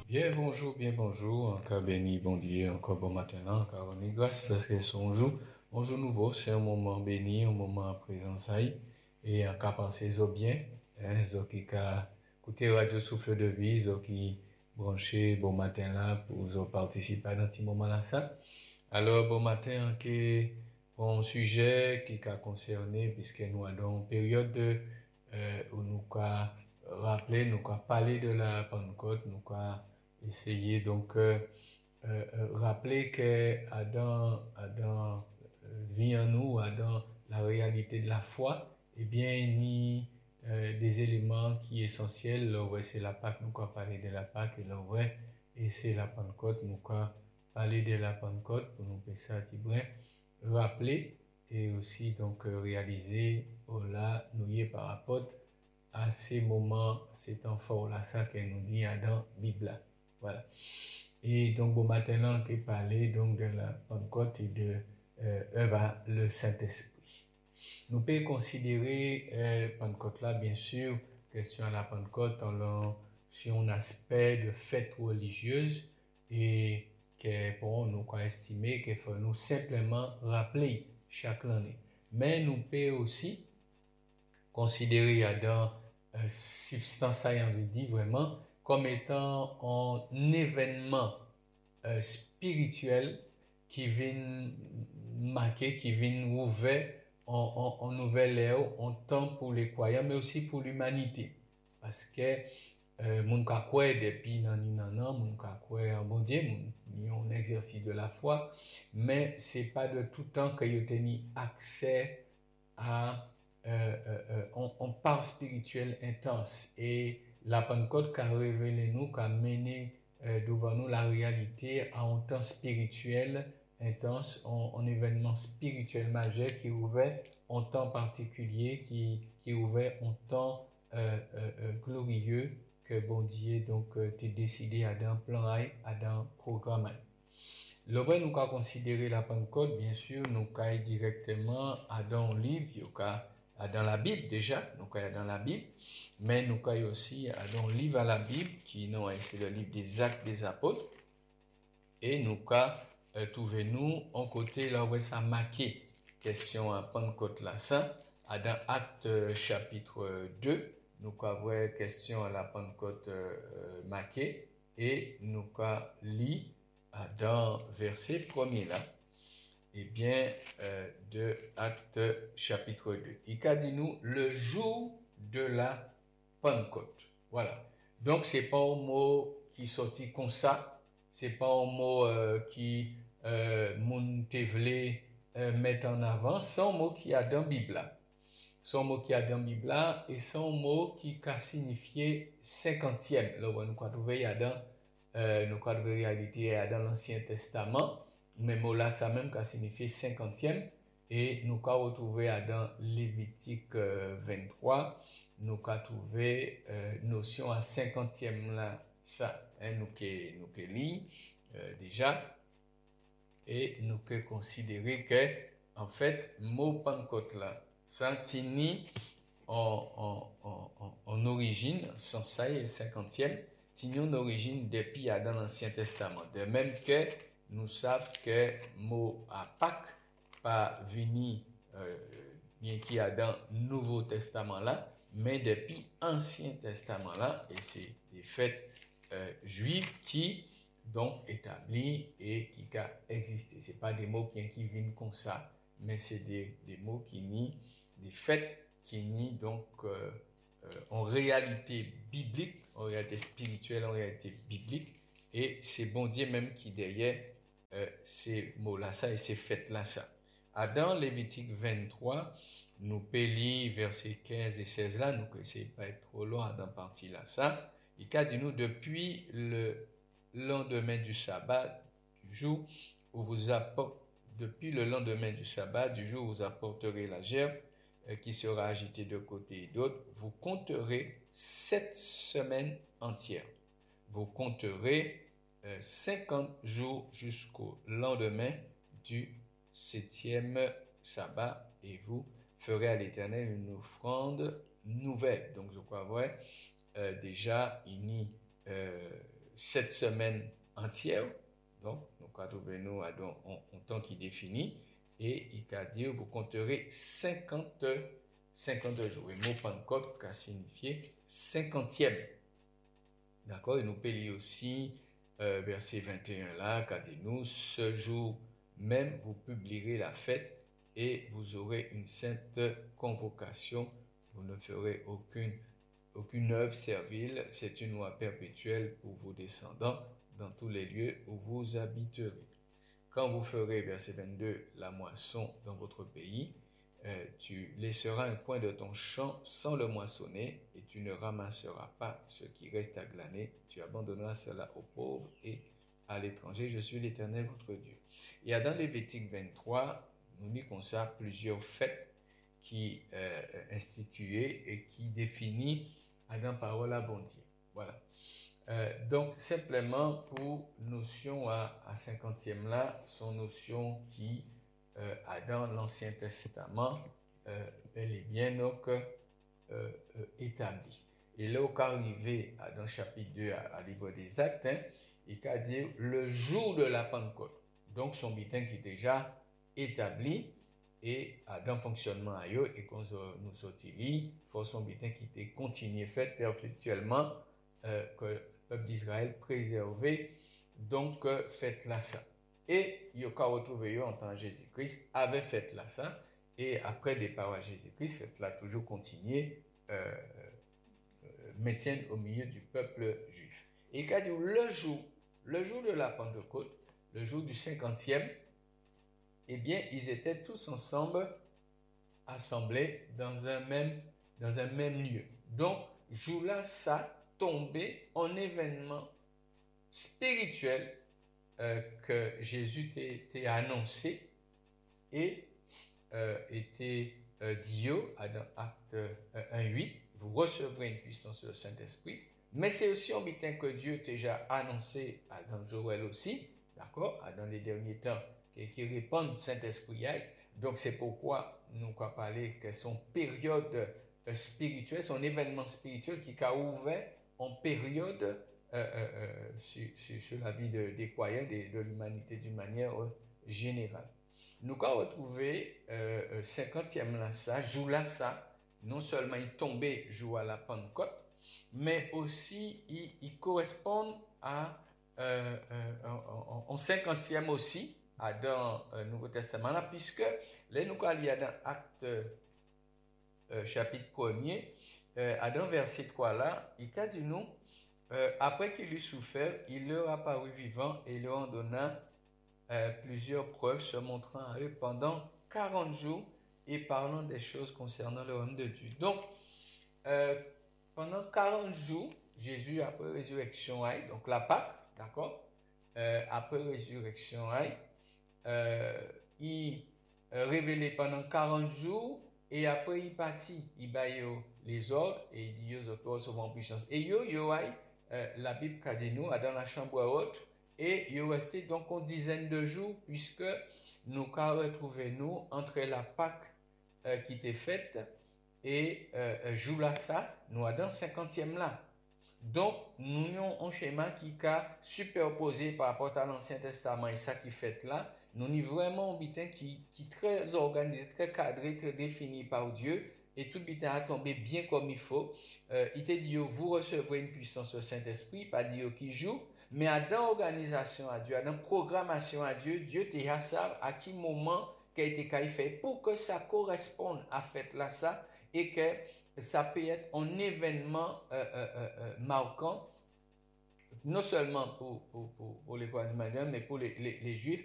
Bien bonjour, encore béni, bon Dieu, encore bon matin, encore on est grâce parce que c'est un jour nouveau, c'est un moment béni, un moment en présence aïe, et encore penser zo bien, zo qui ka écouter Radio Souffle de Vie, zo qui branché bon matin là pour zo participer à ce moment là ça. Alors bon matin, qui un sujet qui a concerné, puisque nous avons une période où nous avons rappelé, nous avons parlé de la Pentecôte, nous avons essayé donc rappeler que Adam vit en nous, Adam la réalité de la foi, eh bien ni des éléments qui sont essentiels. Là ouais, c'est la Pâque, nous avons parlé de la Pâque, et là ouais, et c'est la Pentecôte, nous avons parlé de la Pentecôte pour nous faire ça, rappeler et aussi donc réaliser là nous y est par rapport à ces moments, ces temps forts là, ça qu'elle nous dit dans la Bible. Voilà. Et donc au matin là, on t'a parlé donc de la Pentecôte et de le Saint-Esprit. Nous pouvons considérer Pentecôte là, bien sûr, question à la Pentecôte sur un aspect de fête religieuse et que pour nous avons estimé qu'il faut nous simplement rappeler chaque année. Mais nous pouvons aussi considérer dans substance ça on dit vraiment comme étant un événement spirituel qui vient marquer, qui vient ouvrir en nouvelle ère, en temps pour les croyants, mais aussi pour l'humanité. Parce que mon ka croire depuis nan mon ka croire en bon Dieu, un exercice de la foi, mais c'est pas de tout temps que yo tenu accès à on part spirituel intense, et la Pentecôte qu'a révélé nous, qu'a mené devant nous la réalité à un temps spirituel intense, un événement spirituel majeur qui ouvert un temps particulier, qui ouvert un temps glorieux que bon Dieu donc t'es décidé à d'un plan à d'un programme. Le vrai nous avons considéré la Pentecôte, bien sûr, nous avons directement dans le livre, dans la Bible déjà, nous avons dans la Bible, mais nous avons aussi dans le livre à la Bible, qui c'est le livre des Actes des Apôtres, et nous avons trouvé nous en côté là où ça marqué question à Pentecôte là, ça, dans Actes chapitre 2, nous avons question à la Pentecôte marqué, et nous avons lu dans verset premier là, eh bien, de Actes chapitre 2. Il a dit nous le jour de la Pentecôte. Voilà. Donc, c'est pas un mot qui sorti comme ça. C'est pas un mot qui moun te vle mettre en avant. C'est un mot qui a dans la Bible là. C'est un mot qui a dans la Bible là, et c'est un mot qui a signifié cinquantième. Là, nous avons trouvé dans nous avons réalité dans l'Ancien Testament, mais mot là ça même qui a signifié cinquantième, et nous avons retrouvé dans Lévitique 23, nous avons trouvé notion à cinquantième là, ça, nous que lit déjà, et nous que considérer que en fait mot Pentecôte là, ça tini en origine, sans ça et cinquantième, une origine depuis dans l'Ancien Testament. De même que nous savons que mot à Pâques pas venu bien qu'il y a dans le Nouveau Testament là, mais depuis l'Ancien Testament là, et c'est des fêtes juives qui donc établis et qui a existé. C'est pas des mots qui viennent comme ça, mais c'est des mots qui nient, des fêtes qui nient donc en réalité biblique, en réalité spirituelle, en réalité biblique, et c'est bon Dieu même qui derrière ces mots-là, ça, et ces fêtes-là, ça. Dans Lévitique 23, nous pélis versets 15 et 16 là, nous essayons pas être trop loin dans partie là, ça. Il a dit nous depuis le lendemain du sabbat, du jour où vous apportez, depuis le lendemain du sabbat, du jour où vous apporterez la gerbe, qui sera agité de côté et d'autre, vous compterez 7 semaines entières. Vous compterez 50 jours jusqu'au lendemain du 7e sabbat, et vous ferez à l'Éternel une offrande nouvelle. Donc je crois vrai, déjà il y cette semaine entière. Donc, nous avons trouvé nous un temps qui définit et il a dit vous compterez 50 jours. Et le mot Pentecôte qui a signifié 50e. D'accord? Et nous payons aussi verset 21 là, qui a dit nous, ce jour même vous publierez la fête et vous aurez une sainte convocation. Vous ne ferez aucune œuvre servile, c'est une loi perpétuelle pour vos descendants dans tous les lieux où vous habiterez. Quand vous ferez, verset 22, la moisson dans votre pays, tu laisseras un coin de ton champ sans le moissonner et tu ne ramasseras pas ce qui reste à glaner. Tu abandonneras cela aux pauvres et à l'étranger. Je suis l'Éternel votre Dieu. Il y a dans Lévitique 23, nous dit comme ça plusieurs fêtes qui instituées et qui définissent dans parole à bon Dieu. Voilà. Donc, simplement pour notion à 50e là, sont notions qui, dans l'Ancien Testament, bel et bien donc établies. Et là, au arrivé dans chapitre 2 à livre des Actes, il a dit le jour de la Pentecôte. Donc, son bitin qui est déjà établi et dans fonctionnement ailleurs et qu'on nous sortit, pour son bitin qui était continué fait perpétuellement que le peuple d'Israël préservé, donc faites là ça. Et il y a retrouvé en temps Jésus-Christ avait fait là ça et après départ à Jésus-Christ faites là toujours continuer maintien au milieu du peuple juif. Et il a dit le jour de la Pentecôte, le jour du 50e, eh bien, ils étaient tous ensemble assemblés dans un même lieu. Donc, jour-là, ça tombait en événement spirituel que Jésus t'a annoncé et était dit dans Acte 1:8, vous recevrez une puissance du Saint-Esprit. Mais c'est aussi un bitin que Dieu t'a déjà annoncé dans Joël aussi, d'accord, dans les derniers temps, qui répand du Saint-Esprit. Donc c'est pourquoi nous avons parlé que son période spirituelle, son événement spirituel qui a ouvert en période sur la vie des croyants, de l'humanité d'une manière générale. Nous avons retrouvé 50e là ça, jour là ça, non seulement il tombait jour à la Pentecôte, mais aussi il correspond à en 50e aussi dans le Nouveau Testament là, puisque là nous allons dans Acte chapitre 1er, dans verset 3 là, il a dit nous, après qu'il eut souffert, il leur apparut vivant et leur en donna plusieurs preuves se montrant à eux pendant 40 jours et parlant des choses concernant le royaume de Dieu. Donc, pendant 40 jours, Jésus, après résurrection, donc la Pâque, d'accord, après résurrection, il révélait pendant 40 jours et après il partit, il baille les ordres et il dit aux autres recevront puissance. Et la Bible a dit nous, dans la chambre haute, et il restait donc une dizaine de jours puisque nous avons retrouvé nous entre la Pâque qui était faite et jour là ça, nous avons 50e là. Donc, nous avons un schéma qui est superposé par rapport à l'Ancien Testament et ça qui fait là. Nous avons vraiment un bitin qui est très organisé, très cadré, très défini par Dieu et tout bitin a tombé bien comme il faut. Il te dit, vous recevrez une puissance au Saint-Esprit, pas dire qui joue, mais dans l'organisation à Dieu, dans programmation à Dieu, Dieu te dit ça à quel moment qui a été fait pour que ça corresponde à fait là ça et que ça peut être un événement marquant, non seulement pour les croyants, mais pour les Juifs,